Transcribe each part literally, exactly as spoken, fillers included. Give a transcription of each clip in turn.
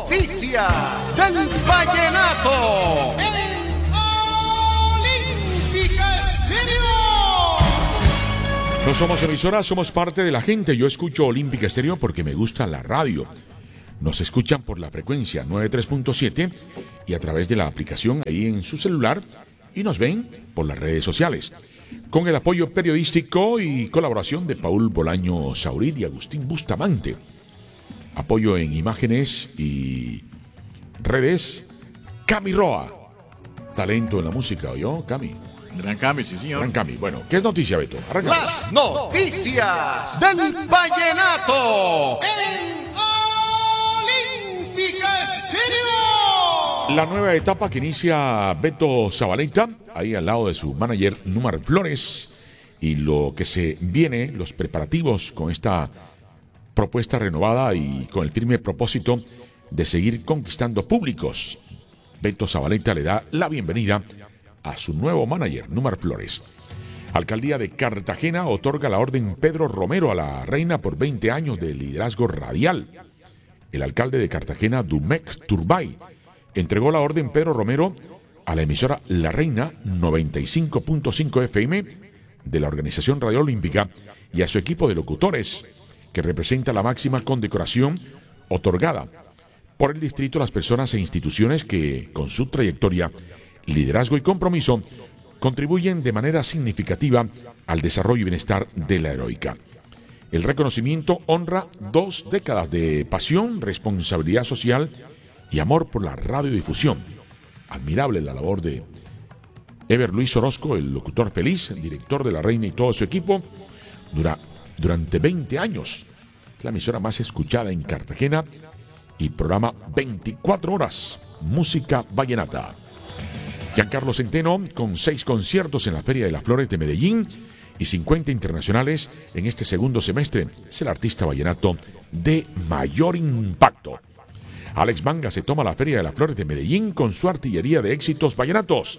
Noticias del Vallenato. Olímpica Estéreo. No somos emisoras, somos parte de la gente. Yo escucho Olímpica Estéreo porque me gusta la radio. Nos escuchan por la frecuencia noventa y tres punto siete y a través de la aplicación ahí en su celular y nos ven por las redes sociales. Con el apoyo periodístico y colaboración de Paul Bolaño Saurid y Agustín Bustamante. Apoyo en imágenes y redes, Cami Roa. Talento en la música, ¿oyó, Cami? Gran Cami, sí, señor. Gran Cami. Bueno, ¿qué es noticia, Beto? Arranca. Las noticias del Vallenato. Olímpica Estéreo. La nueva etapa que inicia Beto Zabaleta, ahí al lado de su manager Númar Flores, y lo que se viene, los preparativos con esta propuesta renovada y con el firme propósito de seguir conquistando públicos. Beto Zabaleta le da la bienvenida a su nuevo manager, Númar Flores. Alcaldía de Cartagena otorga la orden Pedro Romero a la reina por veinte años de liderazgo radial. El alcalde de Cartagena, Dumec Turbay, entregó la orden Pedro Romero a la emisora La Reina noventa y cinco punto cinco F M de la Organización Radio Olímpica y a su equipo de locutores, que representa la máxima condecoración otorgada por el distrito a las personas e instituciones que, con su trayectoria, liderazgo y compromiso, contribuyen de manera significativa al desarrollo y bienestar de la heroica. El reconocimiento honra dos décadas de pasión, responsabilidad social y amor por la radiodifusión. Admirable la labor de Ever Luis Orozco, el locutor feliz, el director de La Reina y todo su equipo, dura, durante veinte años. Es la emisora más escuchada en Cartagena y programa veinticuatro horas, música vallenata. Giancarlo Centeno, con seis conciertos en la Feria de las Flores de Medellín y cincuenta internacionales en este segundo semestre, es el artista vallenato de mayor impacto. Alex Manga se toma la Feria de las Flores de Medellín con su artillería de éxitos vallenatos.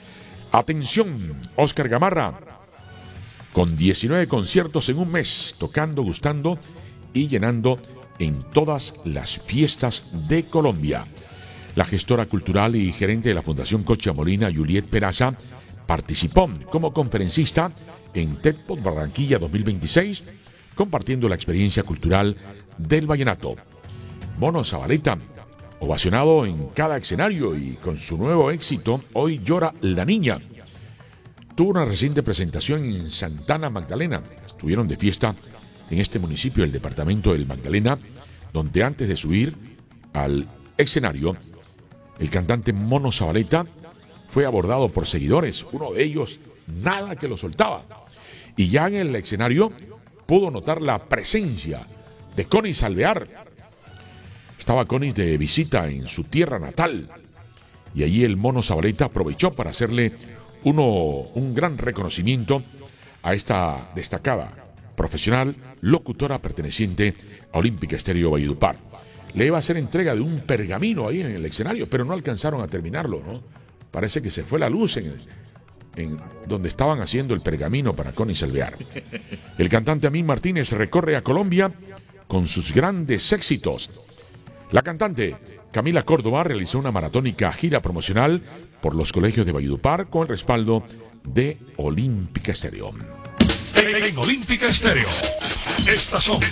Atención, Oscar Gamarra, con diecinueve conciertos en un mes, tocando, gustando y llenando en todas las fiestas de Colombia. La gestora cultural y gerente de la Fundación Cocha Molina, Juliet Peraza, participó como conferencista en TEDpod Barranquilla dos mil veintiséis, compartiendo la experiencia cultural del vallenato. Mono Zabaleta, ovacionado en cada escenario y con su nuevo éxito, Hoy llora la niña. Tuvo una reciente presentación en Santana Magdalena. Estuvieron de fiesta en este municipio del departamento del Magdalena, donde antes de subir al escenario, el cantante Mono Zabaleta fue abordado por seguidores, uno de ellos nada que lo soltaba. Y ya en el escenario pudo notar la presencia de Conis Alvear. Estaba Conis de visita en su tierra natal y allí el Mono Zabaleta aprovechó para hacerle uno, un gran reconocimiento a esta destacada profesional locutora perteneciente a Olímpica Estéreo Valledupar. Le iba a hacer entrega de un pergamino ahí en el escenario, pero no alcanzaron a terminarlo, ¿no? Parece que se fue la luz en, el, en donde estaban haciendo el pergamino para Conis Alvear. El cantante Amín Martínez recorre a Colombia con sus grandes éxitos. La cantante Camila Córdoba realizó una maratónica gira promocional por los colegios de Valledupar con el respaldo de Olímpica Estéreo. En Olímpica Estéreo, estas son